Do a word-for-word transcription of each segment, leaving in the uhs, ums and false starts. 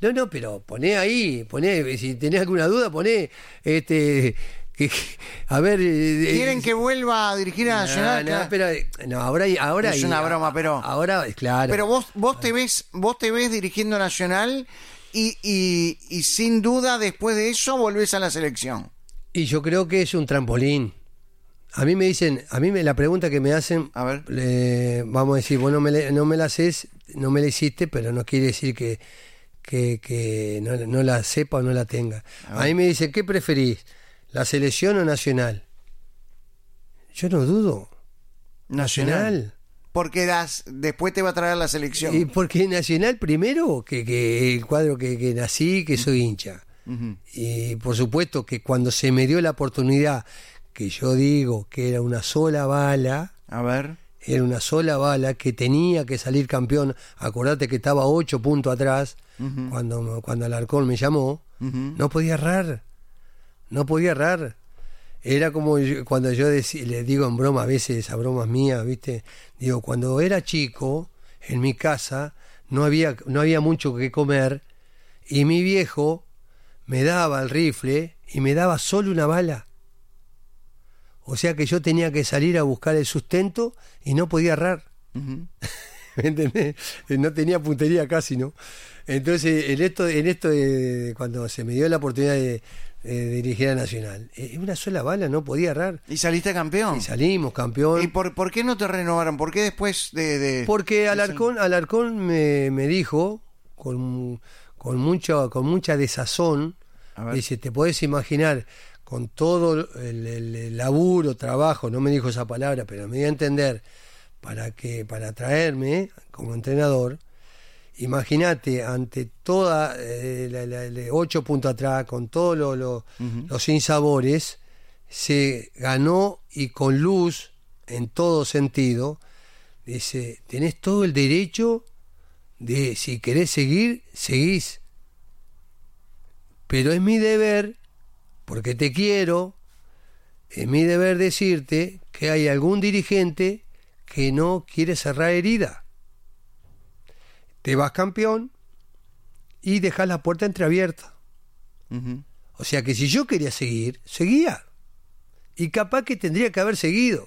No, no, pero poné ahí, poné, si tenés alguna duda, poné, este, que, a ver... ¿Quieren eh, que vuelva a dirigir a Nacional? No, no, pero, no, ahora, ahora... Es una broma, pero... Ahora, claro. Pero vos, vos te ves, vos te ves dirigiendo Nacional y, y, y sin duda después de eso volvés a la selección. Y yo creo que es un trampolín. A mí me dicen, a mí me, la pregunta que me hacen, a ver, le, vamos a decir, vos no me, le, no me la haces, no me la hiciste, pero no quiere decir que, que, que no, no la sepa o no la tenga. A, a mí me dicen, ¿qué preferís? ¿La selección o Nacional? Yo no dudo. Nacional. Nacional. Porque das, después te va a traer la selección. Y porque Nacional primero, que, que el cuadro que, que nací, que soy hincha. Uh-huh. Y por supuesto que cuando se me dio la oportunidad, que yo digo que era una sola bala, a ver, era una sola bala que tenía que salir campeón. Acordate que estaba ocho puntos atrás, uh-huh, cuando, cuando Alarcón me llamó, uh-huh, no podía errar, no podía errar. Era como yo, cuando yo decí, le digo en broma, a veces a bromas mías, ¿viste? Digo, cuando era chico, en mi casa, no había, no había mucho que comer, y mi viejo me daba el rifle y me daba solo una bala. O sea que yo tenía que salir a buscar el sustento y no podía errar. Uh-huh. ¿Me entendés? No tenía puntería casi, ¿no? Entonces, en esto, en esto de, cuando se me dio la oportunidad de, de dirigir a Nacional, eh, una sola bala, no podía errar. ¿Y saliste campeón? Y salimos campeón. ¿Y por, por qué no te renovaron? ¿Por qué después de...? de Porque de Alarcón, Alarcón me, me dijo, con, con, mucho, con mucha desazón, dice, te podés imaginar... con todo el, el, el laburo, trabajo, no me dijo esa palabra, pero me dio a entender, para que para traerme como entrenador, imagínate, ante toda, eh, la, la, la, ocho puntos atrás, con todos lo, lo, uh-huh, los sinsabores, se ganó y con luz, en todo sentido, dice, tenés todo el derecho de, si querés seguir, seguís. Pero es mi deber, porque te quiero, es mi deber decirte que hay algún dirigente que no quiere cerrar herida. Te vas campeón y dejas la puerta entreabierta. Uh-huh. O sea que si yo quería seguir, seguía. Y capaz que tendría que haber seguido.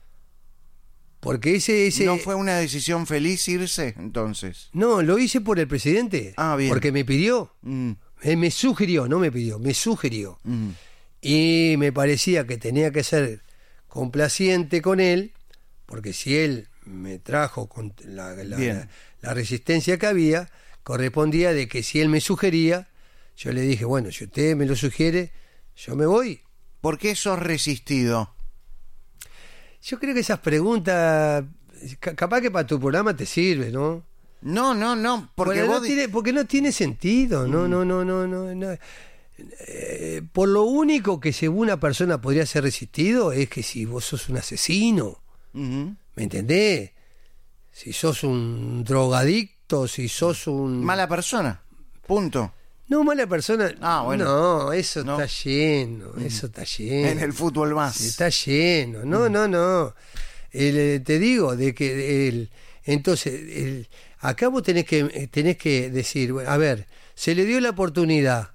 Porque ese, ese... ¿No fue una decisión feliz irse, entonces? No, lo hice por el presidente. Ah, bien. Porque me pidió. Mm. Él me sugirió, no me pidió, me sugirió. Mm. Y me parecía que tenía que ser complaciente con él, porque si él me trajo con la, la, la, la resistencia que había, correspondía de que si él me sugería, yo le dije, bueno, si usted me lo sugiere, yo me voy. ¿Por qué sos resistido? Yo creo que esas preguntas, capaz que para tu programa te sirve, ¿no? No, no, no, porque bueno, vos... no tiene, porque no tiene sentido, no, mm. no, no, no, no, no. Eh, por lo único que según una persona podría ser resistido es que si vos sos un asesino, uh-huh, ¿me entendés? Si sos un drogadicto, si sos un... Mala persona, punto. No, mala persona, ah, bueno. No, eso no. está lleno, mm. eso está lleno. En el fútbol más. Sí, está lleno, no, mm. no, no. El, te digo, de que el, entonces... El, acá vos tenés que, tenés que decir, a ver, se le dio la oportunidad.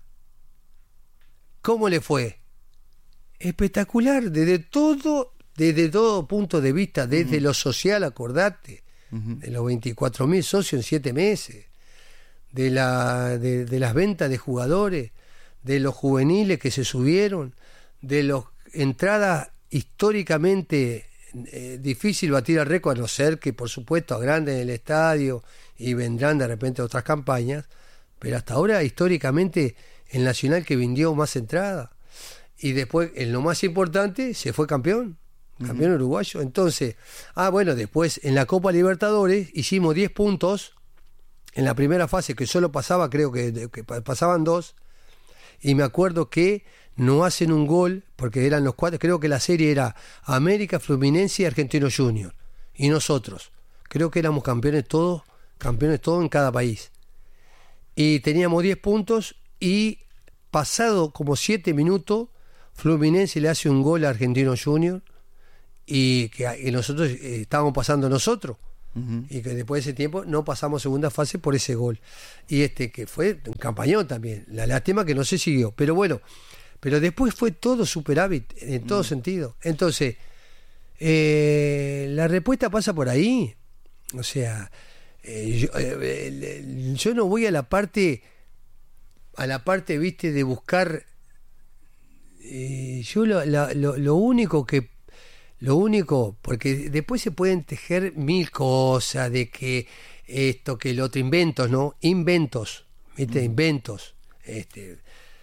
¿Cómo le fue? Espectacular, desde todo, desde todo punto de vista, desde uh-huh, lo social, acordate, uh-huh, de los veinticuatro mil socios en siete meses, de, la, de, de las ventas de jugadores, de los juveniles que se subieron, de las entradas históricamente... Eh, difícil batir el récord, a no ser que por supuesto agranden el estadio y vendrán de repente otras campañas, pero hasta ahora históricamente el Nacional que vendió más entradas y después en lo más importante se fue campeón, campeón uh-huh, uruguayo. Entonces, ah bueno, después en la Copa Libertadores hicimos diez puntos en la primera fase, que solo pasaba, creo que, que pasaban dos, y me acuerdo que no hacen un gol, porque eran los cuatro, creo que la serie era América, Fluminense y Argentino Junior, y nosotros, creo que éramos campeones todos, campeones todos en cada país, y teníamos diez puntos, y pasado como siete minutos, Fluminense le hace un gol a Argentino Junior, y que y nosotros eh, estábamos pasando nosotros, Uh-huh. Y que después de ese tiempo no pasamos segunda fase por ese gol. Y este que fue un campañón también. La lástima que no se siguió. Pero bueno, pero después fue todo superávit en todo uh-huh. sentido. Entonces, eh, la respuesta pasa por ahí. O sea, eh, yo, eh, yo no voy a la parte, a la parte, viste, de buscar. Eh, yo lo, la, lo, lo único que Lo único, porque después se pueden tejer mil cosas de que esto, que el otro, inventos, ¿no? Inventos, ¿viste? Mm. Inventos. Este.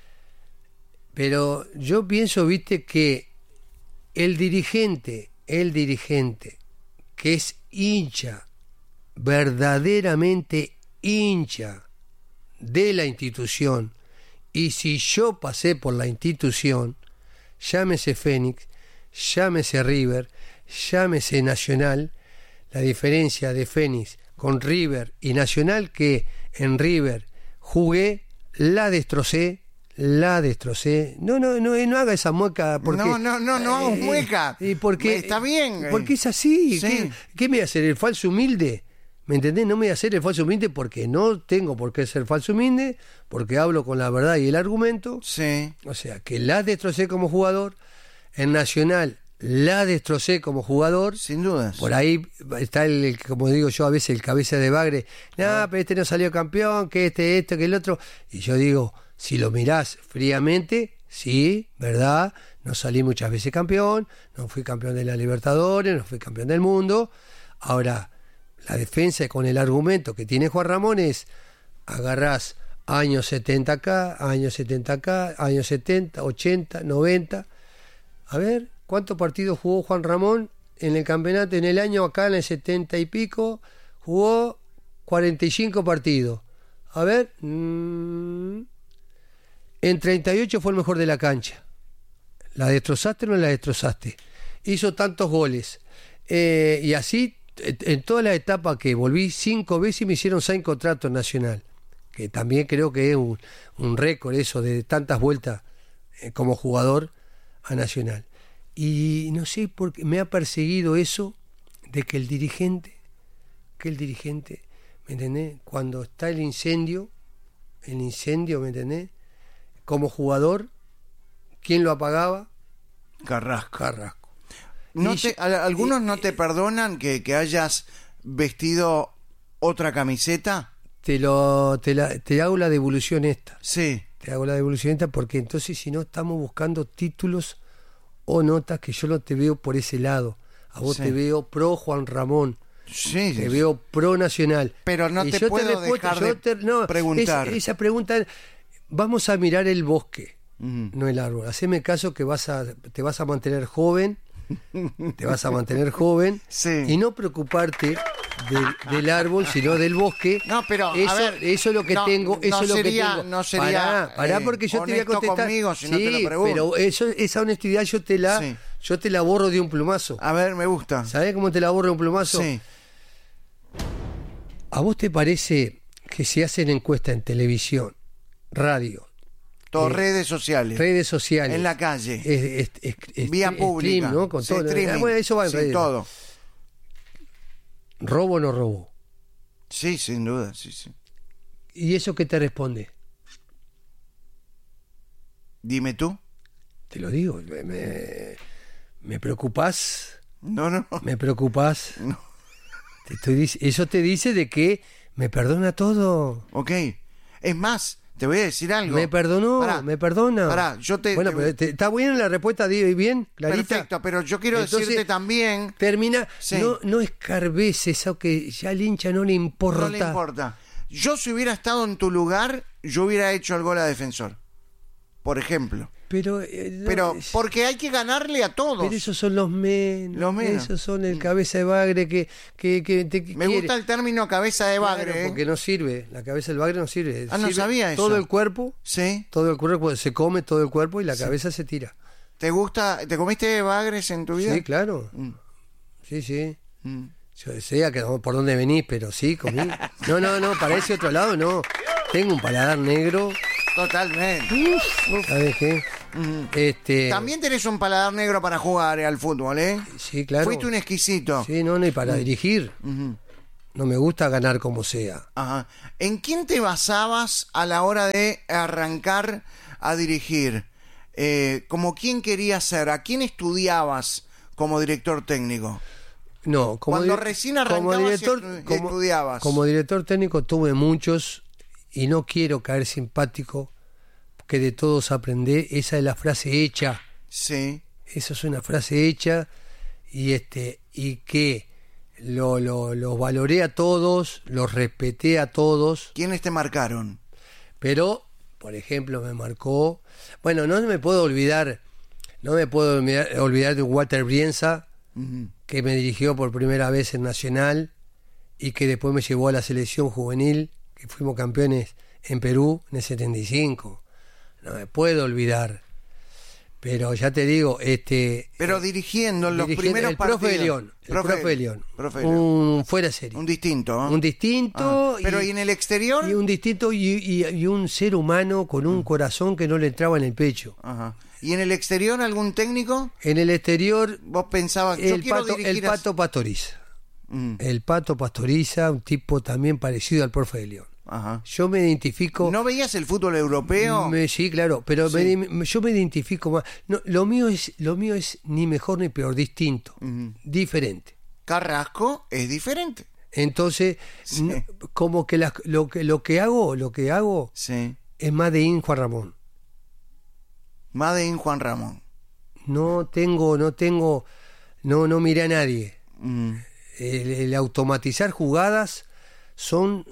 Pero yo pienso, ¿viste? Que el dirigente, el dirigente, que es hincha, verdaderamente hincha de la institución, y si yo pasé por la institución, llámese Fénix, llámese River, llámese Nacional, la diferencia de Fénix con River y Nacional, que en River jugué, la destrocé, la destrocé. No, no, no, no haga esa mueca. Porque, no, no, no, no hago eh, mueca. Eh, porque, Está bien. Porque es así. Sí. ¿Qué, ¿Qué me voy a hacer? ¿El falso humilde? ¿Me entendés? No me voy a hacer el falso humilde porque no tengo por qué ser falso humilde, porque hablo con la verdad y el argumento. Sí. O sea, que la destrocé como jugador. En Nacional la destrocé como jugador. Sin dudas. Por ahí está el, el como digo yo a veces, el cabeza de bagre. No, nah, pero este no salió campeón, que este, esto, que el otro. Y yo digo, si lo mirás fríamente, sí, ¿verdad? No salí muchas veces campeón, no fui campeón de la Libertadores, no fui campeón del mundo. Ahora, la defensa con el argumento que tiene Juan Ramón es, agarrás años setenta acá, años setenta acá, años setenta, ochenta, noventa. A ver, ¿cuántos partidos jugó Juan Ramón en el campeonato? En el año acá, en el setenta y pico, jugó cuarenta y cinco partidos. A ver, mmm, en treinta y ocho fue el mejor de la cancha. ¿La destrozaste o no la destrozaste? Hizo tantos goles. Eh, y así, en toda la etapa que volví cinco veces y me hicieron seis contratos Nacional. Que también creo que es un, un récord eso de tantas vueltas eh, como jugador a Nacional. Y no sé por qué me ha perseguido eso de que el dirigente, que el dirigente, ¿me entendés? Cuando está el incendio, el incendio, ¿me entendés? Como jugador, ¿quién lo apagaba? Carrasco. Carrasco. No te, yo, ¿Algunos eh, no te perdonan que, que hayas vestido otra camiseta? Te lo te, la, te hago la devolución esta. Sí. Te hago la devolución esta porque entonces si no estamos buscando títulos o notas, que yo no te veo por ese lado. A vos sí. Te veo pro Juan Ramón. Sí, te sí. veo pro Nacional. Pero no y te yo puedo te respuesto, dejar yo de te, no, preguntar. Es, esa pregunta, vamos a mirar el bosque, uh-huh. no el árbol. Haceme caso que vas a, te vas a mantener joven, te vas a mantener joven sí. y no preocuparte del, del árbol, sino del bosque. No, pero eso, a ver, eso es lo que no, tengo, eso no es lo sería, que tengo. No sería, pará, pará porque yo eh, te voy a contestar. Conmigo, si sí, no te lo pregunto. pero eso, esa honestidad yo te la, sí. yo te la borro de un plumazo. A ver, me gusta. ¿Sabés cómo te la borro de un plumazo? Sí. ¿A vos te parece que se hacen encuestas en televisión, radio, Todo, eh, redes sociales, redes sociales, en la calle, es, es, es, vía es, pública, stream, ¿no? Con sí, todo, streaming, bueno, eso va en sí, redes. todo. ¿Robo o no robo? Sí, sin duda, sí, sí. ¿Y eso qué te responde? Dime tú. Te lo digo, me, me, me preocupás. No, no. Me preocupás. No. Te estoy, eso te dice de que me perdona todo. Ok. Es más, te voy a decir algo. Me perdonó, pará, me perdona. Pará, yo te... Bueno, te... pero te, está bien la respuesta, bien, clarita. Perfecto, pero yo quiero Entonces, decirte también... Termina, sí. no, no escarbes eso que ya al hincha no le importa. No le importa. Yo si hubiera estado en tu lugar, yo hubiera hecho el gol a Defensor. Por ejemplo. Pero, eh, no, pero porque hay que ganarle a todos. Pero esos son los menos. Los menos. Esos son el cabeza de bagre que, que, que te Me quiere. gusta el término cabeza de bagre. Claro, porque no sirve. La cabeza del bagre no sirve. Ah, no sirve sabía eso. Todo el cuerpo. Sí. Todo el cuerpo se come todo el cuerpo y la sí. cabeza se tira. ¿Te gusta? ¿Te comiste bagres en tu vida? Sí, claro. Mm. Sí, sí. Mm. Yo decía que por dónde venís, pero sí, comí. No, no, no, para ese otro lado no. Tengo un paladar negro. Totalmente. Uf, ¿sabes qué? Uh-huh. Este... También tenés un paladar negro para jugar eh, al fútbol, ¿eh? Sí, claro. Fuiste un exquisito. Sí, no, no, y para uh-huh. dirigir. Uh-huh. No me gusta ganar como sea. Ajá. ¿En quién te basabas a la hora de arrancar a dirigir? Eh, ¿Como quién querías ser? ¿A quién estudiabas como director técnico? No, como Cuando di- recién como arrancabas director, estu- como, estudiabas. como director técnico tuve muchos y no quiero caer simpático, que de todos aprendí. Esa es la frase hecha. Sí. Esa es una frase hecha y este y que lo, lo, los valoré a todos, los respeté a todos, ¿Quiénes te marcaron? pero, por ejemplo, me marcó... Bueno, no me puedo olvidar, no me puedo olvidar, olvidar de Walter Brienza, Ujú. que me dirigió por primera vez en Nacional y que después me llevó a la selección juvenil, que fuimos campeones en Perú en el setenta y cinco. No me puedo olvidar. Pero ya te digo, este... Pero dirigiendo en los dirigiendo- primeros el profe partidos. de León, el Profe- profe de León, profe de León. un fuera de serie, Un distinto. ¿eh? un distinto, Ah, pero ¿y en el exterior? y un distinto y, y- y un ser humano con un corazón que no le entraba en el pecho. Ajá. ¿Y en el exterior algún técnico? En el exterior, Vos pensabas, yo el quiero pato, dirigir el a- pato Pastoriza, Mm, el pato Pastoriza, un tipo también parecido al profe de León. ajá. Yo me identifico. ¿No veías el fútbol europeo? Me- sí, claro, pero Sí. me- me- yo me identifico más. No, lo mío es, lo mío es ni mejor ni peor, distinto, Ujú. diferente. Carrasco es diferente. Entonces, Sí. no- como que las- lo que lo que hago, lo que hago Sí. es más de in Juan Ramón. Made in Juan Ramón. No tengo, no tengo, no, no miré a nadie. Mm, El, el automatizar jugadas son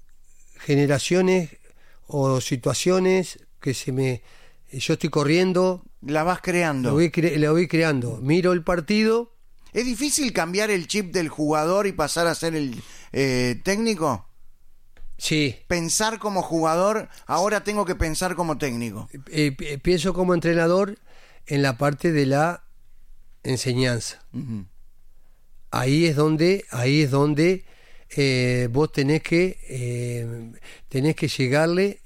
generaciones o situaciones que se me, yo estoy corriendo, La vas creando. lo voy, cre- lo voy creando. Miro el partido. ¿Es difícil cambiar el chip del jugador y pasar a ser el eh, técnico? Sí, Pensar como jugador, ahora tengo que pensar como técnico. eh, pi- pienso como entrenador en la parte de la enseñanza. Ujú. Ahí es donde, ahí es donde eh, vos tenés que eh, tenés que llegarle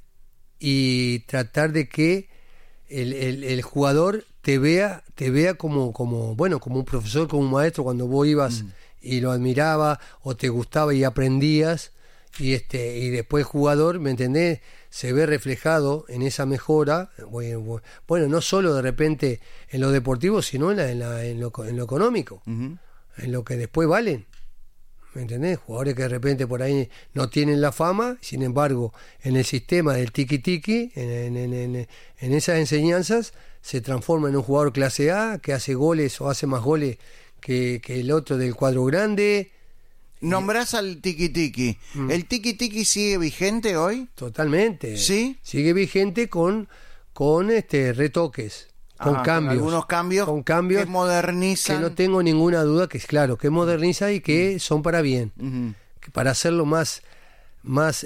y tratar de que el, el, el jugador te vea, te vea como, como, bueno, como un profesor, como un maestro, cuando vos ibas Mm. y lo admiraba o te gustaba y aprendías, y este, y después el jugador, ¿me entendés? Se ve reflejado en esa mejora, bueno, bueno, no solo de repente en lo deportivo, sino en, la, en, la, en, lo, en lo económico, Ujú. en lo que después valen. ¿Me entendés? Jugadores que de repente por ahí no tienen la fama, sin embargo, en el sistema del tiki-tiki, en, en, en, en esas enseñanzas, se transforma en un jugador clase A que hace goles o hace más goles que, que el otro del cuadro grande. Nombrás al tiki tiki. Mm. ¿El tiki tiki sigue vigente hoy? Totalmente. ¿Sí? Sigue vigente con, con este retoques, con Ajá, cambios. algunos cambios, con cambios que modernizan. que no tengo ninguna duda que es claro, que moderniza y que son para bien. Ujú. Que para hacerlo más, más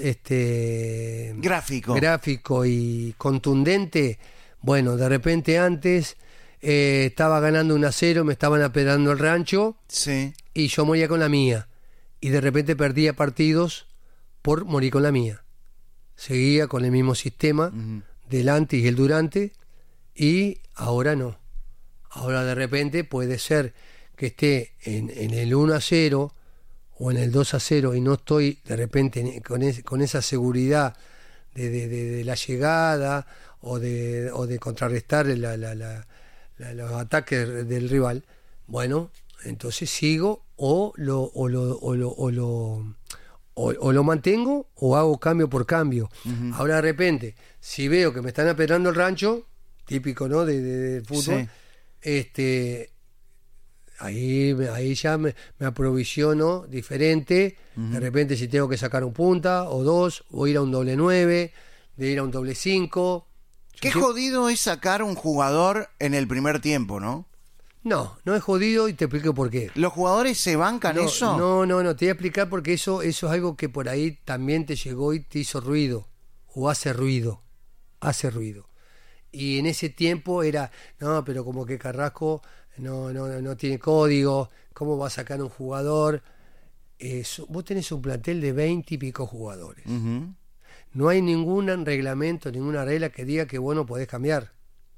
este Gráfico. gráfico y contundente, bueno, de repente antes eh, estaba ganando un a cero, me estaban apedando el rancho Sí. y yo moría con la mía. Y de repente perdía partidos por morir con la mía. Seguía con el mismo sistema Ujú. del antes y el durante, y ahora no. Ahora de repente puede ser que esté en, en el uno a cero o en el dos a cero y no estoy de repente con, es- con esa seguridad de, de- de- de la llegada o de, o de contrarrestar la- la- la- la- los ataques del rival. Bueno, entonces sigo o lo, o lo, o lo, o lo, o- o lo mantengo o hago cambio por cambio. Ujú. Ahora de repente, si veo que me están apedrando el rancho, típico, ¿no? de, de- del fútbol, Sí. este ahí, me- ahí ya me, me aprovisiono diferente. De repente si tengo que sacar un punta o dos, o ir a un doble nueve, de ir a un doble cinco. Yo Qué siempre- jodido es sacar un jugador en el primer tiempo, ¿no? No, no es jodido y te explico por qué. ¿Los jugadores se bancan No, eso? no, no, no, te voy a explicar porque eso, eso es algo que por ahí también te llegó y te hizo ruido, o hace ruido, hace ruido. Y en ese tiempo era, no, pero como que Carrasco no, no, no tiene código, ¿cómo va a sacar un jugador? Eso, vos tenés un plantel de veinte y pico jugadores. Ujú. No hay ningún reglamento, ninguna regla que diga que vos no podés cambiar.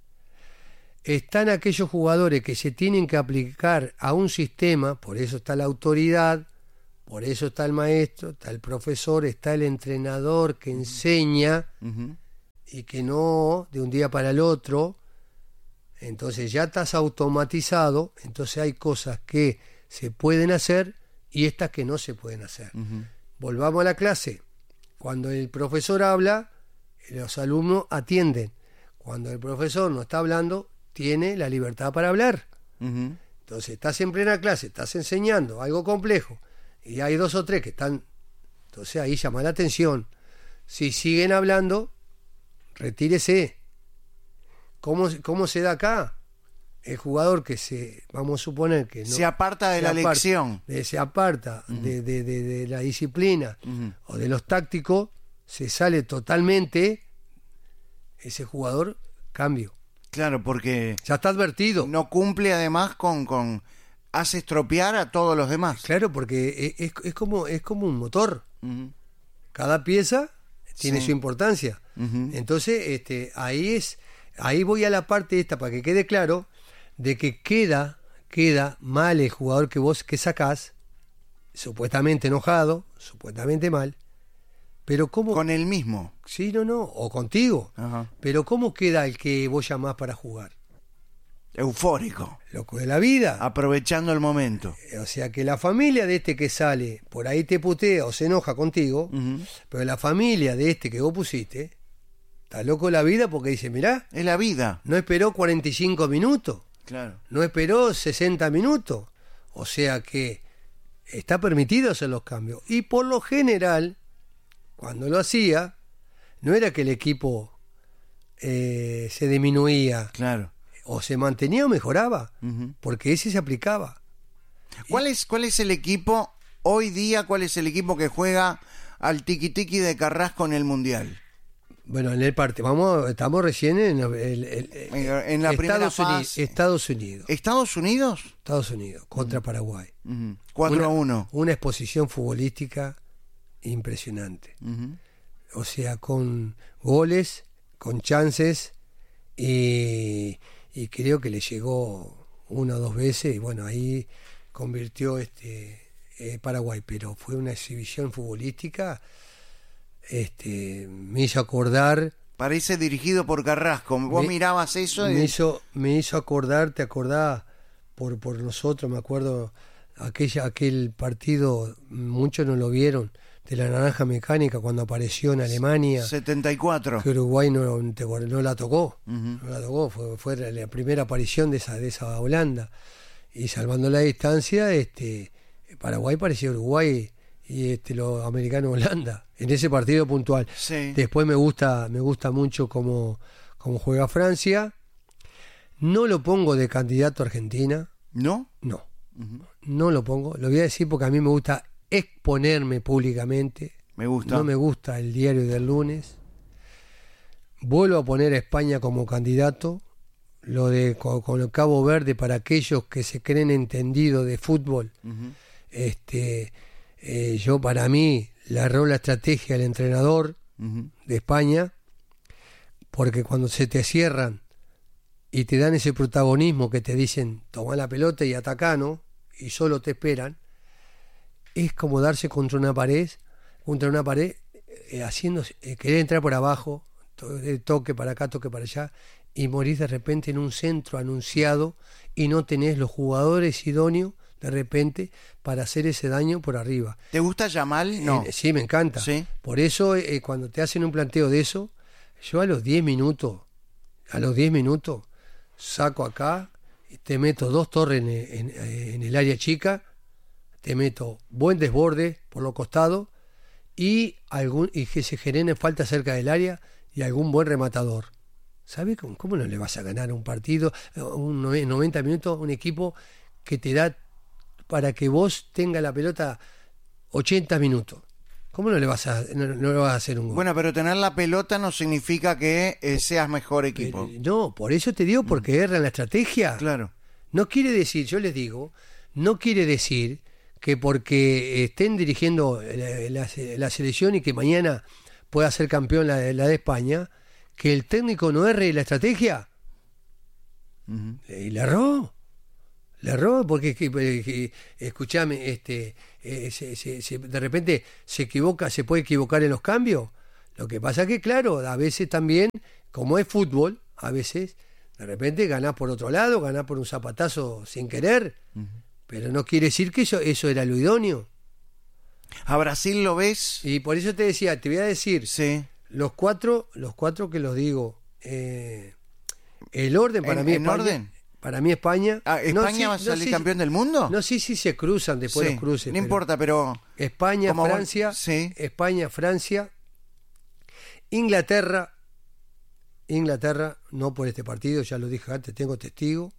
Están aquellos jugadores que se tienen que aplicar a un sistema, por eso está la autoridad, Por eso está el maestro, está el profesor, está el entrenador que enseña Ujú. y que no de un día para el otro. Entonces ya estás automatizado, entonces hay cosas que se pueden hacer y estas que no se pueden hacer. Ujú. Volvamos a la clase. Cuando el profesor habla, los alumnos atienden. Cuando el profesor no está hablando, tiene la libertad para hablar. Ujú. Entonces estás en plena clase, estás enseñando algo complejo y hay dos o tres que están, entonces ahí llama la atención. Si siguen hablando, retírese. ¿Cómo, cómo se da acá? El jugador que se, vamos a suponer que no, Se aparta de se la aparta, lección. de- se aparta Ujú. de, de- de- de la disciplina Ujú. o de los tácticos, se sale totalmente, ese jugador, cambio. Claro, porque Ya está advertido. no cumple además con, con hace estropear a todos los demás. Claro, porque es, es como, es como un motor. Ujú. Cada pieza tiene Sí. su importancia. Ujú. Entonces, este, ahí es, ahí voy a la parte esta para que quede claro de que queda, queda mal el jugador que vos que sacás, supuestamente enojado, supuestamente mal, pero cómo, Con el mismo. sí, no, no, o contigo, Ajá. pero cómo queda el que vos llamás para jugar, Eufórico. loco de la vida. Aprovechando el momento. O sea que la familia de este que sale por ahí te putea o se enoja contigo, Ujú. pero la familia de este que vos pusiste está loco de la vida porque dice, mirá, Es la vida. no esperó cuarenta y cinco minutos, Claro. no esperó sesenta minutos. O sea que está permitido hacer los cambios. Y por lo general, cuando lo hacía, no era que el equipo eh, se disminuía, Claro. o se mantenía o mejoraba, Ujú. porque ese se aplicaba. ¿Cuál es, ¿Cuál es el equipo hoy día? ¿Cuál es el equipo que juega al tiki-tiki de Carrasco en el Mundial? Bueno, en el parte, vamos, estamos recién en el, el- el- En la primera Estados, Unidos, fase. Estados Unidos, ¿Estados Unidos? Estados Unidos contra Paraguay. Ujú. cuatro a uno. Una exposición futbolística impresionante. Ujú. O sea, con goles, con chances y, y creo que le llegó una o dos veces y bueno, ahí convirtió este eh, Paraguay, pero fue una exhibición futbolística, este me hizo acordar, Parece dirigido por Carrasco. Vos Me- mirabas eso y... me hizo, me hizo acordar, te acordás por, por nosotros, me acuerdo aquella, aquel partido, muchos no lo vieron, de la naranja mecánica cuando apareció en Alemania, setenta y cuatro. que Uruguay no, te- no la tocó, Ujú. no la tocó, fue, fue la primera aparición de esa, de esa Holanda, y salvando la distancia, este Paraguay parecía Uruguay y este los americanos Holanda, en ese partido puntual. Sí. Después me gusta, me gusta mucho cómo, cómo juega Francia. No lo pongo de candidato a Argentina, ¿No? no, Ujú. no lo pongo. Lo voy a decir porque a mí me gusta exponerme públicamente. Me gusta. No me gusta el diario del lunes. Vuelvo a poner a España como candidato. Lo de con, con el Cabo Verde, para aquellos que se creen entendidos de fútbol, Ujú. este, eh, yo para mí le erró la estrategia al entrenador Ujú. de España, porque cuando se te cierran y te dan ese protagonismo que te dicen toma la pelota y atacá, ¿no? Y solo te esperan, es como darse contra una pared, contra una pared, eh, haciendo, eh, querer entrar por abajo, to- eh, toque para acá, toque para allá, y morís de repente en un centro anunciado y no tenés los jugadores idóneos de repente para hacer ese daño por arriba. ¿Te gusta Yamal? No. Eh, sí, me encanta. Sí. Por eso, eh, cuando te hacen un planteo de eso, yo a los diez minutos, a los diez minutos, saco acá, y te meto dos torres en, en- en el área chica, te meto buen desborde por los costados y, algún, y que se generen falta cerca del área y algún buen rematador. ¿Sabes cómo, cómo no le vas a ganar un partido, un nove- noventa minutos, un equipo que te da para que vos tengas la pelota ochenta minutos? ¿Cómo no le vas a, no, no le vas a hacer un gol? Bueno, pero tener la pelota no significa que eh, seas mejor equipo. Eh, no, por eso te digo, porque erran la estrategia. Claro. No quiere decir, yo les digo, no quiere decir que porque estén dirigiendo la, la- la selección y que mañana pueda ser campeón la, la de España, que el técnico no erre la estrategia. Ujú. Y la erró. Le erró porque, que- que- escuchame, este, eh, se- se- se- de repente se equivoca, se puede equivocar en los cambios. Lo que pasa que, claro, a veces también, como es fútbol, a veces, de repente ganás por otro lado, ganás por un zapatazo sin querer, pero no quiere decir que eso, eso era lo idóneo. ¿A Brasil lo ves? Y por eso te decía, te voy a decir, Sí. los cuatro, los cuatro que los digo, eh, el orden para ¿En- mí en España, orden? para mí España, Ah, no, ¿España sí, va a no, salir sí, campeón del mundo? no sé si se cruzan después Sí, los cruces. no pero importa, pero... España, como vos- Francia, sí. España, Francia, Inglaterra, Inglaterra, no por este partido, ya lo dije antes, tengo testigo,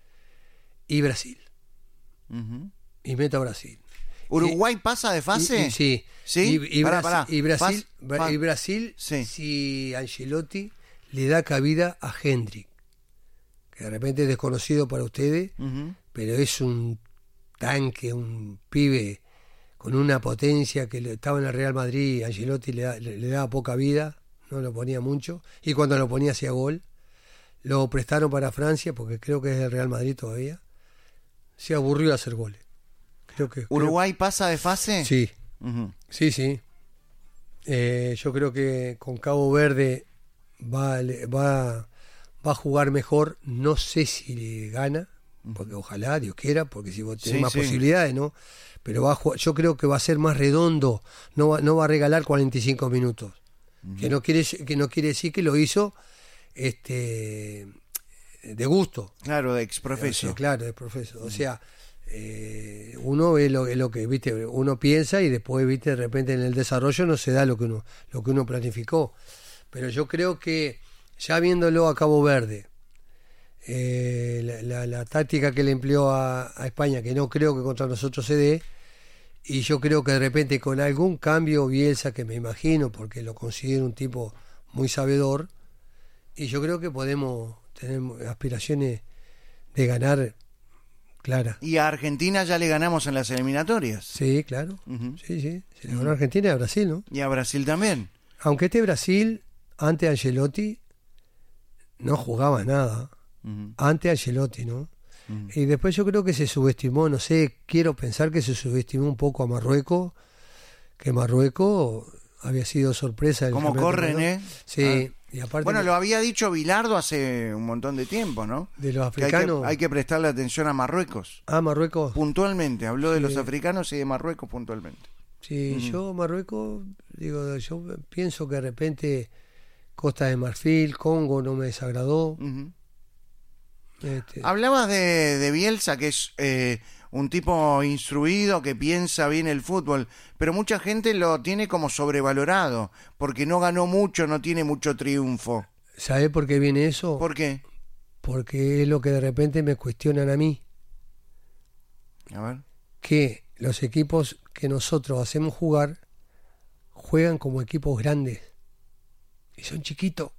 y Brasil, Ujú. y meto a Brasil. ¿Uruguay pasa de fase? Y- y- sí. ¿Sí? Y, y Pará, Brasil, pará. y Brasil, Pas- Bra- pa- y Brasil Sí. si Ancelotti le da cabida a Hendrik, que de repente es desconocido para ustedes, Ujú. pero es un tanque, un pibe con una potencia que le- estaba en el Real Madrid y Ancelotti le, da- le- le daba poca vida, no lo ponía mucho, y cuando lo ponía hacía gol. Lo prestaron para Francia, porque creo que es del Real Madrid todavía. Se aburrió de hacer goles. Creo que, ¿Uruguay pasa de fase? creo- sí, Ujú. sí, sí. Eh, yo creo que con Cabo Verde va, le- va, va a jugar mejor. No sé si le gana, porque ojalá, Dios quiera, porque si vos tenés Sí, más sí. posibilidades, ¿no? Pero va a jugar- yo creo que va a ser más redondo, no va, no va a regalar cuarenta y cinco minutos. Que no quiere que no quiere decir que lo hizo este de gusto. Claro, de O exprofeso. sea, claro, de profesor. O sea, eh, uno ve lo, lo que viste, uno piensa y después viste de repente en el desarrollo no se da lo que uno lo que uno planificó. Pero yo creo que ya viéndolo a Cabo Verde, eh, la, la- la táctica que le empleó a, a España, que no creo que contra nosotros se dé, y yo creo que de repente con algún cambio Bielsa, que me imagino, porque lo considero un tipo muy sabedor, y yo creo que podemos tener aspiraciones de ganar claras. Y a Argentina ya le ganamos en las eliminatorias. Sí, claro. Ujú. Sí, sí. Se le ganó a Argentina y a Brasil, ¿no? Y a Brasil también. Aunque este Brasil, ante Ancelotti, no jugaba nada. Ujú. Ante Ancelotti, ¿no? Ujú. Y después yo creo que se subestimó, no sé, quiero pensar que se subestimó un poco a Marruecos, que Marruecos había sido sorpresa. del ¿Cómo campeonato corren, mundial. eh? Sí, y aparte Bueno, lo había dicho Bilardo hace un montón de tiempo, ¿no? de los Que hay, que, africanos. hay que prestarle atención a Marruecos. Ah, Marruecos. Puntualmente, habló de Sí. los africanos y de Marruecos puntualmente. Sí, Ujú. yo Marruecos, digo, yo pienso que de repente Costa de Marfil, Congo no me desagradó. Ujú. Este, Hablabas de, de Bielsa, que es eh, un tipo instruido, que piensa bien el fútbol, pero mucha gente lo tiene como sobrevalorado, porque no ganó mucho, no tiene mucho triunfo. ¿Sabe por qué viene eso? ¿Por qué? Porque es lo que de repente me cuestionan a mí, A ver. que los equipos que nosotros hacemos jugar juegan como equipos grandes y son chiquitos,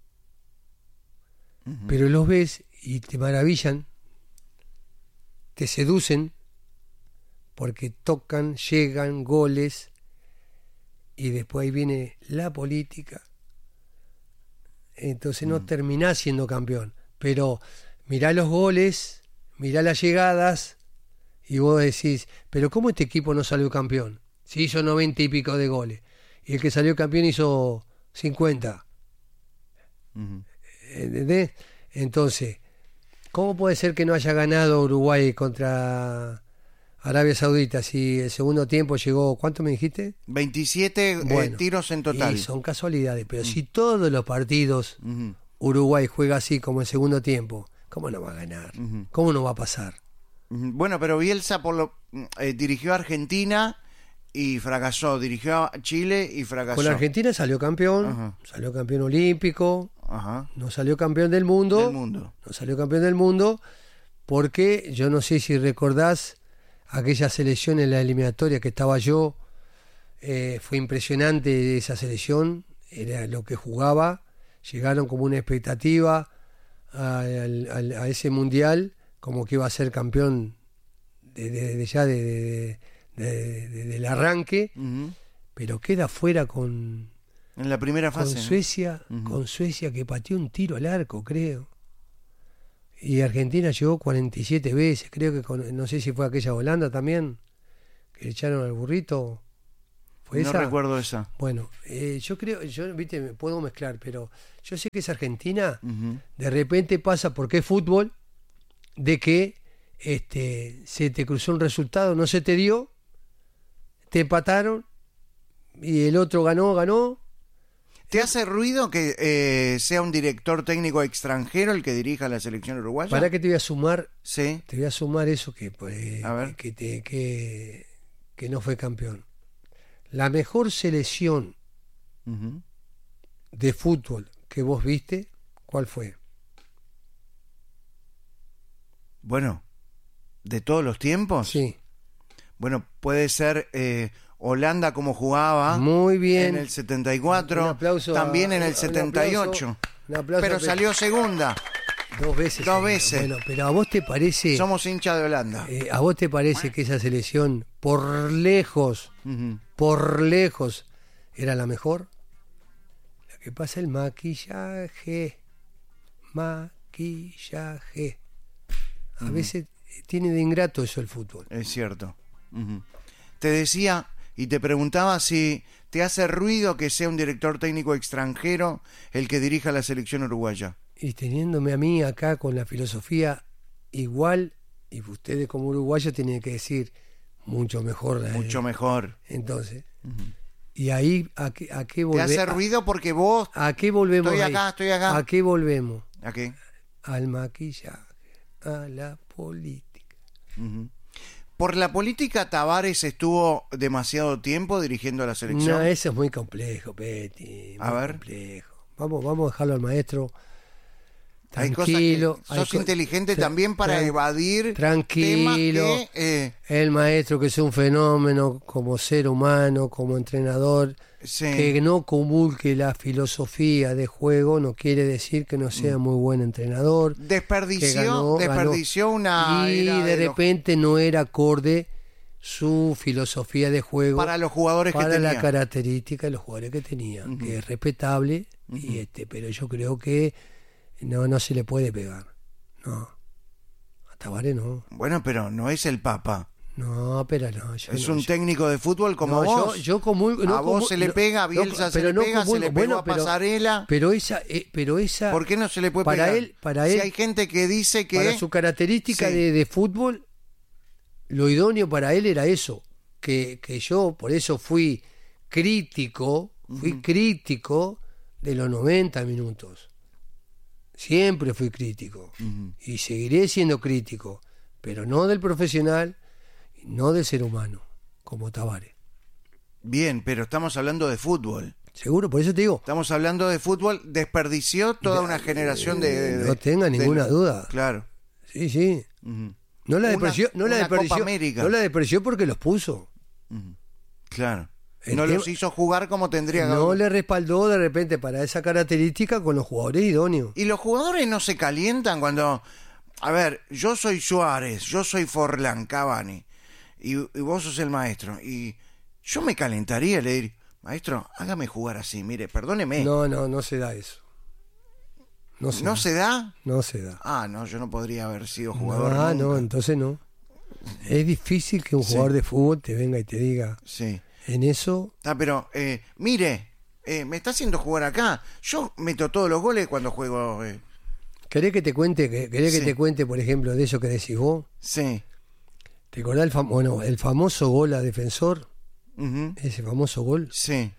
Ujú. pero los ves y te maravillan, te seducen porque tocan, llegan goles y después ahí viene la política. Entonces no Mm. terminás siendo campeón, pero mirá los goles, mirá las llegadas y vos decís, pero ¿cómo este equipo no salió campeón? Si hizo noventa y pico de goles y el que salió campeón hizo cincuenta. Ujú. ¿Entendés? Entonces, ¿cómo puede ser que no haya ganado Uruguay contra Arabia Saudita si el segundo tiempo llegó, ¿cuánto me dijiste? veintisiete eh, Bueno, tiros en total. Y son casualidades, pero si todos los partidos Ujú. Uruguay juega así como el segundo tiempo, ¿cómo no va a ganar? Ujú. ¿Cómo no va a pasar? Ujú. Bueno, pero Bielsa por lo, eh, dirigió a Argentina y fracasó, dirigió a Chile y fracasó. Con Argentina salió campeón, Ajá. salió campeón olímpico, Ajá. no salió campeón del mundo, Del mundo. no salió campeón del mundo, porque yo no sé si recordás aquella selección en la eliminatoria que estaba yo, eh, fue impresionante esa selección, era lo que jugaba, llegaron como una expectativa a, al- al- a ese mundial, como que iba a ser campeón de, de- de ya de, de- de- de- del arranque, Ujú. pero queda fuera con, En la primera con fase. ¿no? Suecia, Ujú. con Suecia que pateó un tiro al arco, creo. Y Argentina llegó cuarenta y siete veces, creo que con, no sé si fue aquella Holanda también, que le echaron al burrito. ¿Fue no esa? recuerdo esa. Bueno, eh, yo creo, yo, viste, me puedo mezclar, pero yo sé que es Argentina, Uh-huh. de repente pasa, porque es fútbol, de que este, se te cruzó un resultado, no se te dio, te empataron, y el otro ganó, ganó. ¿Te hace ruido que eh, sea un director técnico extranjero el que dirija la selección uruguaya? ¿Para qué te voy a sumar? Sí. Te voy a sumar eso que, pues, A ver. que, te, que, que no fue campeón. La mejor selección Uh-huh. de fútbol que vos viste, ¿cuál fue? Bueno, ¿de todos los tiempos? Sí, Bueno, puede ser eh, Holanda como jugaba muy bien. en el setenta y cuatro, Un aplauso también a- en el un setenta y ocho, aplauso, un aplauso pero a- salió segunda. dos veces. dos salió. veces. Bueno, pero a vos te parece, Somos hinchas de Holanda. eh, a vos te parece que esa selección por lejos, Ujú. por lejos, era la mejor. Lo que pasa es el maquillaje, maquillaje. A Ujú. veces tiene de ingrato eso el fútbol. Es cierto. Ujú. Te decía y te preguntaba si te hace ruido que sea un director técnico extranjero el que dirija la selección uruguaya. Y teniéndome a mí acá con la filosofía igual, y ustedes como uruguayos tienen que decir mucho mejor. La Mucho mejor. Entonces, Ujú. y ahí, ¿a qué, a qué Te volvemos? hace ruido porque vos... ¿A qué volvemos? Estoy ahí? acá, estoy acá. ¿A qué volvemos? ¿A qué? Al maquillaje, a la política. Ujú. ¿Por la política Tavares estuvo demasiado tiempo dirigiendo a la selección? No, eso es muy complejo, Peti. A muy ver. complejo. Vamos, vamos a dejarlo al maestro Hay tranquilo. cosas que sos hay co- inteligente tra- también para tran- evadir tranquilo. temas que... eh, El maestro que es un fenómeno como ser humano, como entrenador, sí. que no convulque la filosofía de juego no quiere decir que no sea muy buen entrenador. que Desperdició, ganó- desperdició una... y era de los- repente no era acorde su filosofía de juego para los jugadores para que tenía. la característica de los jugadores que tenía, Ujú. que es respetable, Ujú. y este, pero yo creo que no, no se le puede pegar. No. A Tabaré no. Bueno, pero no es el Papa. No, pero no. Yo Es no, un yo- técnico de fútbol como no, yo- vos. Yo, comulgo- no a vos comul- se le no, pega, a no, Bielsa se pero le no pega, se comulgo- le pegó bueno, a pero- Pasarela. Pero esa, eh, pero esa ¿Por qué no se le puede para pegar? él, para si él, hay gente que dice que... para su característica Sí. de, de fútbol, lo idóneo para él era eso, que, que yo por eso fui crítico, fui Ujú. crítico de los noventa minutos. Siempre fui crítico Ujú. y seguiré siendo crítico, pero no del profesional, no del ser humano, como Tabaré. Bien, pero estamos hablando de fútbol. Seguro, por eso te digo, Estamos hablando de fútbol. Desperdició toda una generación de... de- no tenga de- ninguna duda. Claro. Sí, sí. Ujú. No la Una- despreció, no la una Copa despreció, América. no la despreció porque los puso. Ujú. Claro. El no tema- los hizo jugar como tendría que No haber- le respaldó de repente para esa característica con los jugadores idóneos. Y los jugadores no se calientan cuando... A ver, yo soy Suárez, yo soy Forlán, Cavani, y, y vos sos el maestro. Y yo me calentaría, le diría, maestro, hágame jugar así, mire, perdóneme. No, no, no se da eso. No se, ¿No da. se da? No se da. Ah, no, yo no podría haber sido jugador Ah, nunca. no, entonces no. Es difícil que un Sí. jugador de fútbol te venga y te diga, Sí. en eso, Ah, pero, eh, mire, eh, me está haciendo jugar acá. Yo meto todos los goles cuando juego... eh. ¿querés que te cuente, que- querés Sí. que te cuente, por ejemplo, de eso que decís vos? Sí. ¿Te acordás el, fam- bueno, el famoso gol a Defensor? Ujú. Ese famoso gol. Sí.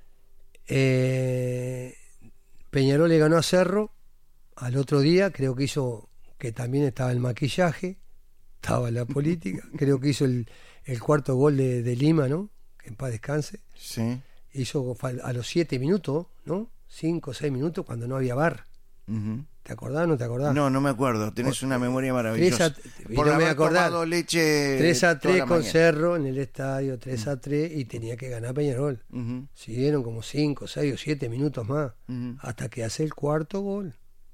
Eh, Peñarol le ganó a Cerro al otro día, creo que hizo, que también estaba el maquillaje, estaba la política, creo que hizo el, el cuarto gol de, de Lima, ¿no? Que en paz descanse. Sí. Hizo fal- a los siete minutos, ¿no? Cinco o seis minutos cuando no había V A R. Ujú. ¿Te acordás o no te acordás? No, no me acuerdo. Tenés una memoria maravillosa. tres a- y Por no me haber acordar. tomado leche tres a toda tres la con mañana. Cerro en el estadio, tres a tres y tenía que ganar Peñarol. Ujú, Siguieron como cinco, seis o siete minutos más ujú. hasta que hace el cuarto gol.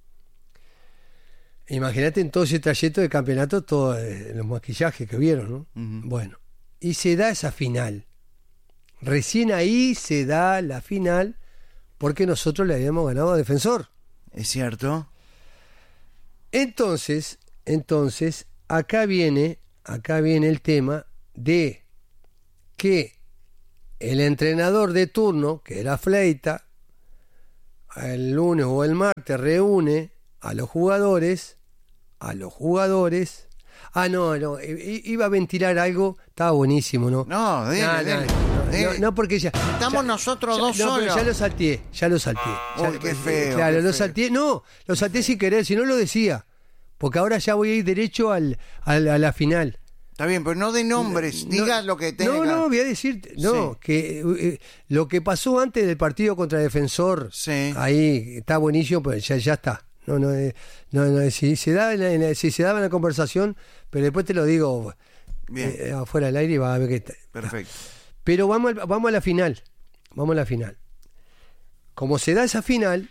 Imagínate en todo ese trayecto de campeonato todos eh, los maquillajes que vieron, ¿no? Ujú. Bueno, y se da esa final. Recién ahí se da la final porque nosotros le habíamos ganado a Defensor. Es cierto. Entonces, entonces, acá viene, acá viene el tema de que el entrenador de turno, que era Fleita, el lunes o el martes reúne a los jugadores, a los jugadores. Ah, no, no, iba a ventilar algo, estaba buenísimo, ¿no? No, dile, no, dile, no, dile. no, no, porque ya... Estamos ya, nosotros ya, dos no, solos. Ya lo salteé, ya lo salteé. Ya, Uy, qué feo. Claro, qué lo feo. salteé, no, lo salteé sin querer, si no lo decía. Porque ahora ya voy a ir derecho al, al, a la final. Está bien, pero no de nombres, No, diga lo que tenga. No, no, voy a decir, no, Sí. que eh, lo que pasó antes del partido contra Defensor, Sí. ahí está buenísimo, pues ya, ya está. No, no, eh, no, no, si se da en la, en la- si se daba en la conversación, pero después te lo digo Bien, eh, afuera del aire y vas a ver que está. perfecto. Pero vamos, al- vamos a la final. Vamos a la final. Como se da esa final,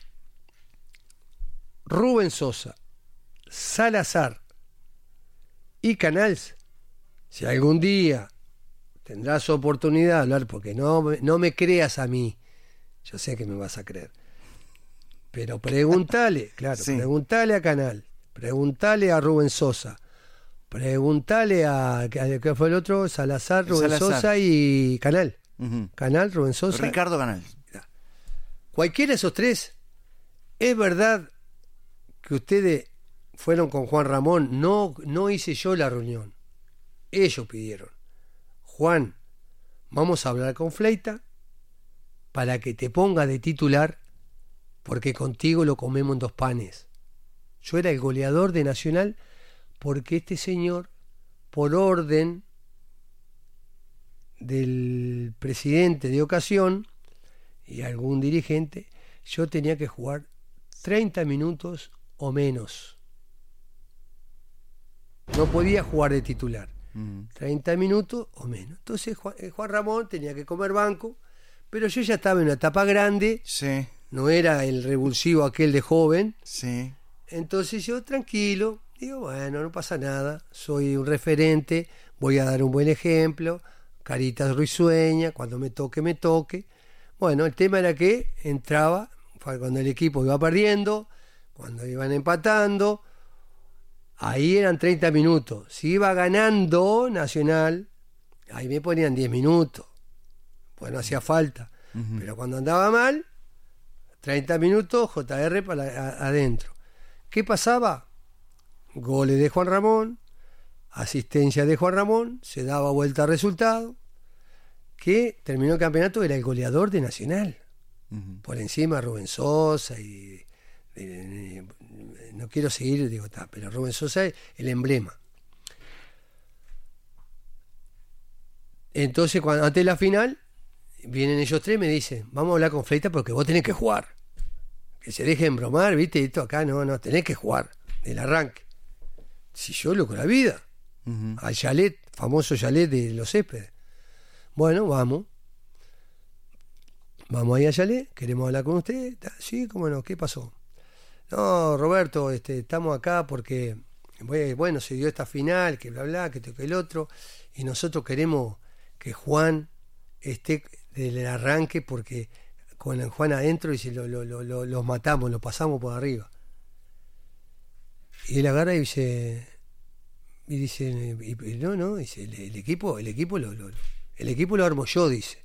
Rubén Sosa, Salazar y Canals, si algún día tendrás oportunidad de hablar, porque no, me- no me creas a mí, yo sé que me vas a creer, pero pregúntale, claro, Sí. pregúntale a Canal, pregúntale a Rubén Sosa, pregúntale a, a- ¿qué fue el otro? Salazar, Rubén Salazar. Sosa y Canal. Ujú. Canal, Rubén Sosa. Ricardo Canal. Cualquiera de esos tres, ¿es verdad que ustedes fueron con Juan Ramón? No, no hice yo la reunión. Ellos pidieron. Juan, vamos a hablar con Fleita para que te ponga de titular, porque contigo lo comemos en dos panes. Yo era el goleador de Nacional porque este señor, por orden del presidente de ocasión y algún dirigente, yo tenía que jugar treinta minutos o menos. No podía jugar de titular. Ujú. treinta minutos o menos. Entonces Juan, eh, Juan Ramón tenía que comer banco, pero yo ya estaba en una etapa grande, Sí, no era el revulsivo aquel de joven. sí. Entonces yo tranquilo, digo, bueno, no pasa nada, soy un referente, voy a dar un buen ejemplo, caritas risueña, cuando me toque, me toque. Bueno, el tema era que entraba cuando el equipo iba perdiendo, cuando iban empatando, ahí eran treinta minutos. Si iba ganando Nacional, ahí me ponían diez minutos, pues no hacía falta. Ujú. Pero cuando andaba mal, treinta minutos, J R para a- adentro. ¿Qué pasaba? Goles de Juan Ramón, asistencia de Juan Ramón, se daba vuelta al resultado, que terminó el campeonato, era el goleador de Nacional, Ujú. por encima de Rubén Sosa y de- de- de- no quiero seguir, digo, ta, pero Rubén Sosa es el emblema. Entonces, cuando antes de la final, vienen ellos tres y me dicen, vamos a hablar con Fleita porque vos tenés que jugar. Que se dejen bromar, ¿viste? Esto acá no, no, tenés que jugar del arranque. Si yo loco la vida, Ujú. al chalet, famoso chalet de los céspedes. Bueno, vamos. Vamos ahí a chalet, queremos hablar con usted. Ta, sí, cómo no, ¿qué pasó? No, Roberto, este, estamos acá porque, bueno, se dio esta final, que bla, bla, que esto, que el otro, y nosotros queremos que Juan esté del arranque porque con el Juan adentro y si lo, lo, lo, lo- los matamos, los pasamos por arriba. Y él agarra y dice, y dice, y- y no, no, dice, el, el equipo, el equipo lo, lo- el equipo lo armo yo, dice.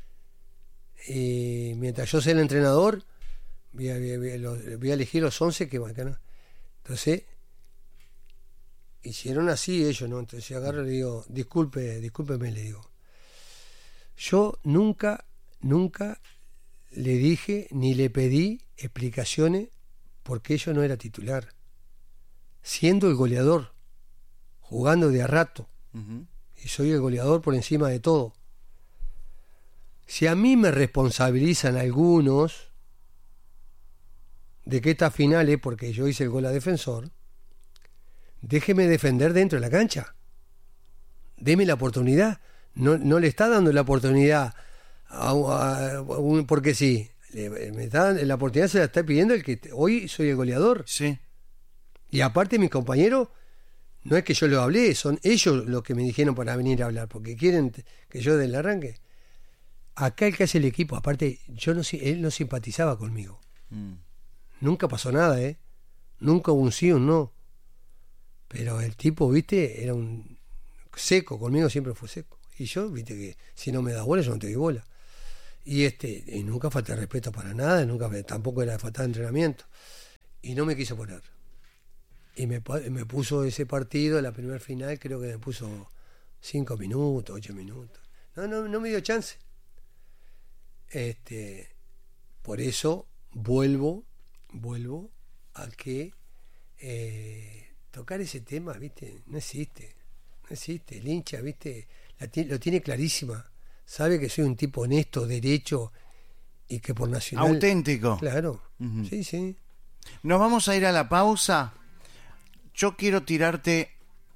Y mientras yo sea el entrenador, voy a, voy a- voy a- los- voy a elegir los once que van a ganar. Entonces, hicieron así ellos, ¿no? Entonces agarro y le digo, disculpe, discúlpeme, le digo. Yo nunca, nunca le dije ni le pedí explicaciones porque yo no era titular. Siendo el goleador, jugando de a rato, Ujú. y soy el goleador por encima de todo. Si a mí me responsabilizan algunos de que esta final es porque yo hice el gol a Defensor, déjeme defender dentro de la cancha. Deme la oportunidad. No, no le está dando la oportunidad a, a- a un, porque sí. Le- me está, la oportunidad se la está pidiendo el que te- hoy soy el goleador. Sí. Y aparte mis compañeros, no es que yo lo hablé, son ellos los que me dijeron para venir a hablar, porque quieren t- que yo del arranque. Acá el que hace el equipo, aparte, yo no si- él no simpatizaba conmigo. Mm. Nunca pasó nada, ¿eh? Nunca hubo un sí o un no. Pero el tipo, viste, era un seco, conmigo siempre fue seco. Y yo, viste que si no me das bola, yo no te doy bola. Y este, y nunca falté respeto para nada, nunca me, tampoco era falta de entrenamiento. Y no me quiso poner. Y me, me puso ese partido, la primera final, creo que me puso cinco minutos, ocho minutos. No, no, no me dio chance. Este, por eso vuelvo, vuelvo a que eh, tocar ese tema, viste, no existe, no existe. El hincha, viste, la tiene, lo tiene clarísima. Sabe que soy un tipo honesto, derecho y que por Nacional... Auténtico. Claro, Uh-huh. sí, sí. Nos vamos a ir a la pausa. Yo quiero tirarte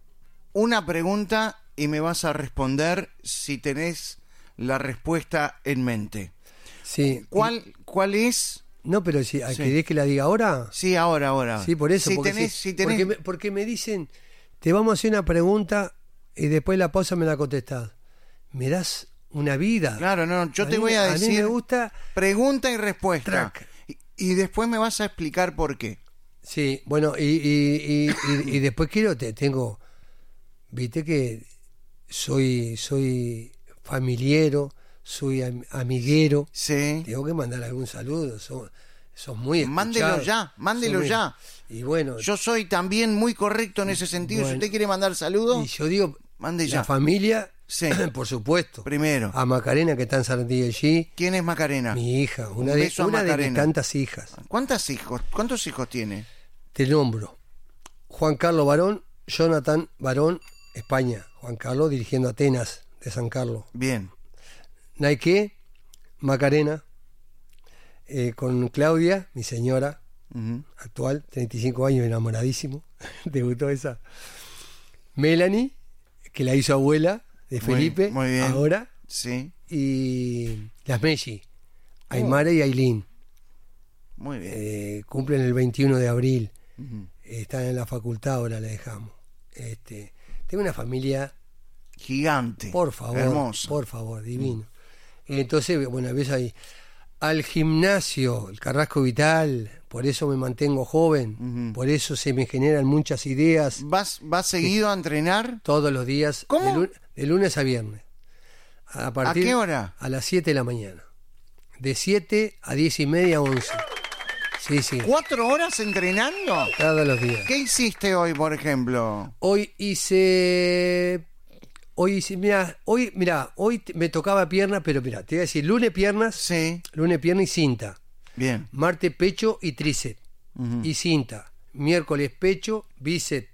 una pregunta y me vas a responder si tenés la respuesta en mente. Sí. ¿Cuál, cuál es? No, pero si Sí. ¿querés que la diga ahora? Sí, ahora, ahora. Sí, por eso. Si porque, tenés, sí, si tenés... porque, me, porque me dicen, te vamos a hacer una pregunta y después la pausa me la contestás. Me das una vida. Claro, no, yo a te mí, voy a a decir... mí me gusta... Pregunta y respuesta. Track. Y, y después me vas a explicar por qué. Sí, bueno, y, y, y, y, y después quiero, te tengo, viste que soy, soy familiero, soy am- amiguero, Sí. tengo que mandar algún saludo, sos, sos muy escuchado. Mándelo ya, mándelo Sos muy- ya. Y bueno, Yo soy también muy correcto en ese sentido. Bueno. Si usted quiere mandar saludos, y yo digo, mande ya. la familia, Sí. por supuesto, Primero. a Macarena que está en Sarandí allí, ¿Quién es Macarena? mi hija, Un una, de, beso a una de mis Macarena. tantas hijas. ¿Cuántos hijos? ¿Cuántos hijos tiene? Te nombro. Juan Carlos Barón, Jonathan Barón, España. Juan Carlos dirigiendo Atenas de San Carlos. Bien. Nike, Macarena, eh, con Claudia, mi señora Ujú. actual, treinta y cinco años, enamoradísimo. Debutó esa. Melanie, que la hizo abuela de Muy- Felipe, muy bien. ahora. Sí, Y las Messi, Aymara y Ailín. muy bien. Eh, cumplen el veintiuno de abril. Ujú. Están en la facultad, ahora la dejamos. Este, tengo una familia, Gigante. por favor, Hermoso. por favor, divino. Y entonces, bueno, ves ahí, al gimnasio, el Carrasco Vital, por eso me mantengo joven, Ujú. por eso se me generan muchas ideas ¿Vas, vas seguido a entrenar? todos los días, ¿Cómo? De, lu- de lunes a viernes. A, partir, qué hora? A las siete de la mañana. De siete a diez y media, once. Sí, sí, ¿Cuatro horas entrenando? todos los días. ¿Qué hiciste hoy, por ejemplo? Hoy hice. Hoy hice. Mira, hoy, mira, hoy te- me tocaba pierna, pero mira, te voy a decir, lunes piernas, Sí, lunes pierna y cinta. bien. Martes pecho y tríceps Ujú. y cinta. Miércoles pecho, bíceps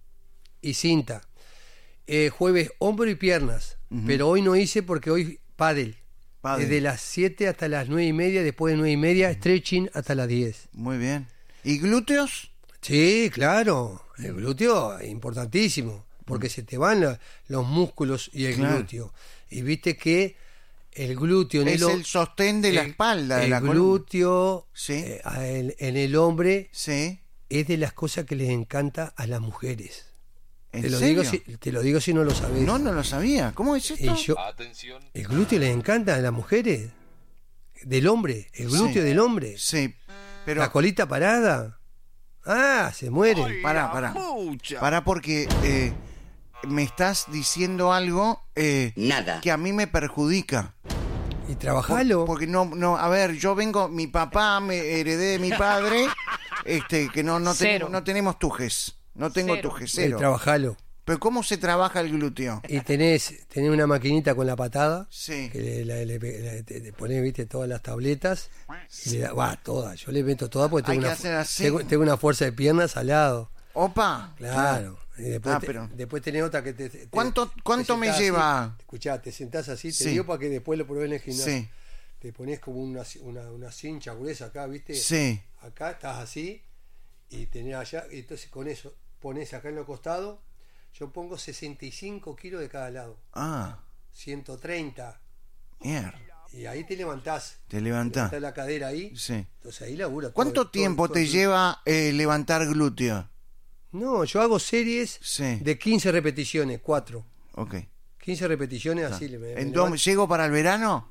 y cinta. Eh, jueves hombro y piernas. Ujú. Pero hoy no hice porque hoy pádel. Pádel. Desde las siete hasta las nueve y media, después de nueve y media, stretching hasta las diez. Muy bien. ¿Y glúteos? Sí, claro. El glúteo es importantísimo, porque se te van la- los músculos y el Claro. glúteo. Y viste que el glúteo en Es el, el sostén de la el- espalda, de el la columna. glúteo Sí. eh, a el- en el hombre Sí. es de las cosas que les encanta a las mujeres. ¿En Te lo, serio? digo si, te lo digo si no lo sabes. No, no lo sabía. ¿Cómo es esto? Y yo- el glúteo les encanta a las mujeres. Del hombre, el glúteo Sí. del hombre. Sí, pero... La colita parada. Ah, se mueren. Pará, pará. Pará porque eh, me estás diciendo algo eh, Nada. que a mí me perjudica. Y trabajalo. Porque no, no, a ver, yo vengo, mi papá me heredé de mi padre, este, que no, no, Cero. tenemos, no tenemos tujes. No tengo Cero. tujes, Eh, cero. trabajalo. Pero ¿cómo se trabaja el glúteo? Y tenés, tenés una maquinita con la patada, Sí. que le, la- le- le- te, te pones, viste, todas las tabletas, y le da, va, todas, yo le meto todas porque Hay tengo que una, hacer así. tengo, tengo una fuerza de piernas al lado, Opa. claro. Y después, Ah, te- pero- después tenés otra que te... te- ¿Cuánto- te cuánto me sentás lleva? así, escuchá, te sentás así, te Sí. digo para que después lo prueben en el gimnasio. Sí. Te pones como una, una, una cincha gruesa acá, viste, Sí. acá estás así, y tenés allá, y entonces con eso pones acá en los costados, yo pongo sesenta y cinco kilos de cada lado. Ah, ciento treinta, mierda. y ahí te levantás. Te levantás. Está la cadera ahí. Sí. Entonces ahí labura. todo- ¿Cuánto todo- tiempo todo te el- lleva eh, levantar glúteo? No, yo hago series Sí. de quince repeticiones, cuatro. Ok. quince repeticiones así. le- me- me Entonces, levanto. ¿llego para el verano?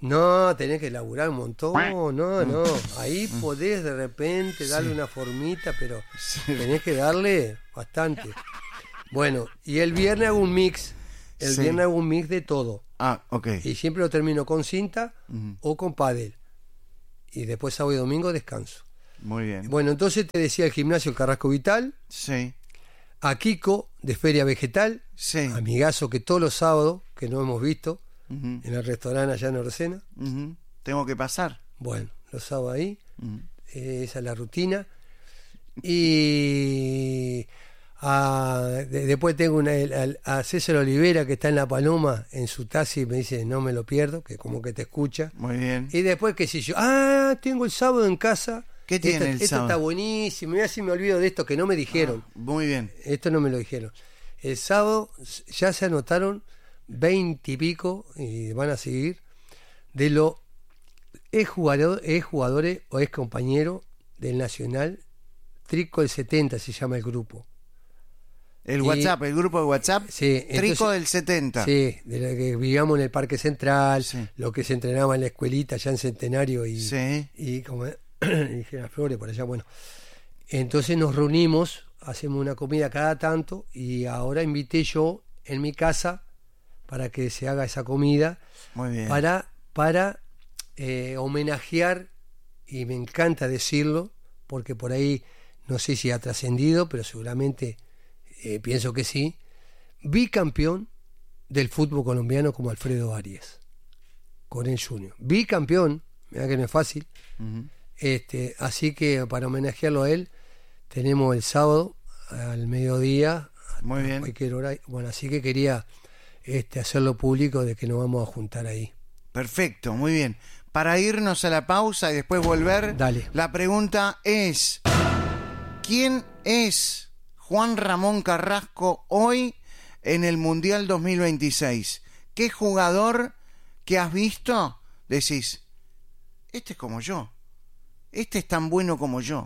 No, tenés que laburar un montón, no, no. Ahí podés de repente darle Sí. una formita, pero Sí. tenés que darle bastante. Bueno, y el viernes hago un mix. El Sí. viernes hago un mix de todo. Ah, ok. Y siempre lo termino con cinta Ujú. o con pádel. Y después sábado y domingo descanso. Muy bien. Bueno, entonces te decía el gimnasio El Carrasco Vital, Sí, a Kiko de Feria Vegetal, sí. amigazo que todos los sábados, que no hemos visto, Ujú, en el restaurante allá en Orcena. ujú. Tengo que pasar. Bueno, los sábados ahí, Ujú. eh, esa es la rutina. Y a- de- después tengo una, el- a César Olivera que está en La Paloma, en su taxi, me dice, no me lo pierdo, que como que te escucha. Muy bien. Y después, qué sé yo, ah, tengo el sábado en casa. ¿Qué tiene Esto- el esto sábado? está buenísimo, mira si me olvido de esto que no me dijeron. Muy bien. Esto no me lo dijeron. El sábado ya se anotaron veinte y pico, y van a seguir, de los ex jugador, ex jugadores o ex compañeros del Nacional. Trico del setenta se llama el grupo. El Y- WhatsApp, el grupo de WhatsApp. Sí, Trico entonces- del setenta. Sí, de la que vivíamos en el Parque Central, Sí. lo que se entrenaba en la escuelita allá en Centenario y, Sí. y como y General Flores por allá, bueno. Entonces nos reunimos, hacemos una comida cada tanto y ahora invité yo en mi casa para que se haga esa comida Muy bien. para, para eh, homenajear, y me encanta decirlo, porque por ahí no sé si ha trascendido, pero seguramente eh, pienso que sí, bicampeón del fútbol colombiano como Alfredo Arias, Coren junior Bicampeón, mira que no es fácil. Ujú. Este, así que para homenajearlo a él, tenemos el sábado al mediodía, Muy bien. cualquier hora. Bueno, así que quería este, hacerlo público de que nos vamos a juntar ahí. Perfecto, muy bien. Para irnos a la pausa y después volver, Dale. la pregunta es: ¿quién es Juan Ramón Carrasco hoy en el Mundial dos mil veintiséis? ¿Qué jugador que has visto decís, este es como yo, este es tan bueno como yo?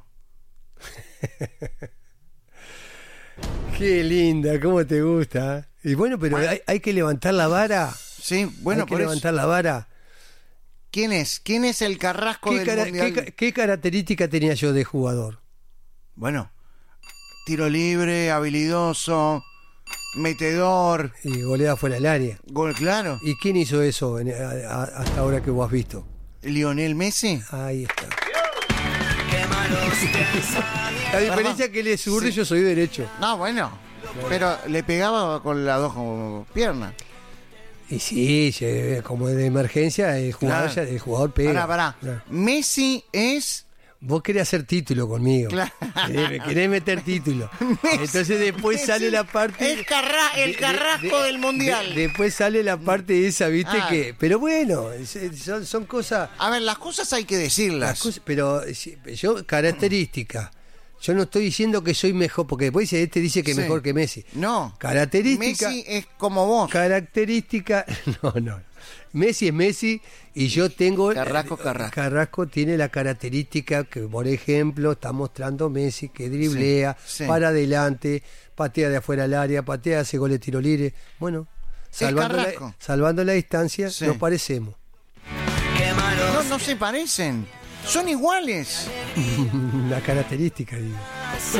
Qué linda, cómo te gusta. ¿Eh? Y bueno, pero Bueno. hay, hay que levantar la vara. Sí, bueno, hay que por eso. levantar la vara. ¿Quién es? ¿Quién es el Carrasco ¿Qué, del cara- Mundial? qué ca- qué característica tenía yo de jugador? Bueno, tiro libre, habilidoso, metedor, Y goleada fuera del área. gol claro. ¿Y quién hizo eso en- a- a- hasta ahora que vos has visto? Lionel Messi. Ahí está. La diferencia es que él es zurdo y Sí. yo soy derecho. No, bueno, pero le pegaba con las dos como piernas. Y sí, se- como de emergencia, el jugador, Claro. ya- el jugador pega. Pará, pará. Claro. Messi es... Vos querés hacer título conmigo. Claro. Querés, querés meter título. Messi- Entonces después Messi sale la parte... es Carra- el de- de- Carrasco de- del Mundial. de- después sale la parte esa, ¿viste? Ah. que Pero bueno, es- son, son cosas... A ver, las cosas hay que las decirlas. cosas- pero si- yo, característica. Yo no estoy diciendo que soy mejor, porque después dice, este dice que es Sí. mejor que Messi. No. Característica... Messi es como vos. Característica, no, no. Messi es Messi y yo tengo. Carrasco, Carrasco. Carrasco tiene la característica que, por ejemplo, está mostrando Messi, que driblea, Sí, sí. para adelante, patea de afuera al área, patea, hace goles de tiro libre. Bueno, salvando Carrasco. la, salvando la distancia, Sí. nos parecemos. No, no se parecen. Son iguales. La característica, digo.